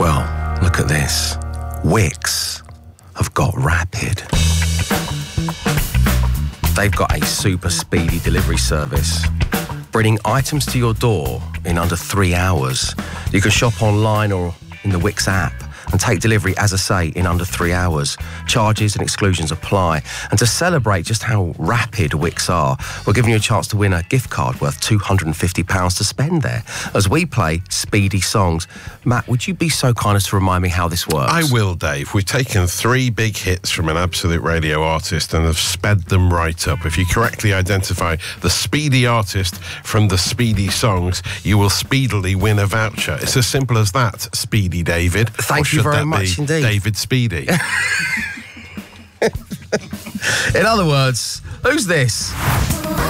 Well, look at this. Wix have got Rapid. They've got a super speedy delivery service, bringing items to your door in under 3 hours. You can shop online or in the Wix app and take delivery, as I say, in under 3 hours. Charges and exclusions apply. And to celebrate just how rapid Wix are, we're giving you a chance to win a gift card worth £250 to spend there as we play speedy songs. Matt, would you be so kind as to remind me how this works? I will, Dave. We've taken 3 big hits from an Absolute Radio artist and have sped them right up. If you correctly identify the speedy artist from the speedy songs, you will speedily win a voucher. It's as simple as that, Speedy David. Thank you very much indeed. David Speedy. In other words, who's this?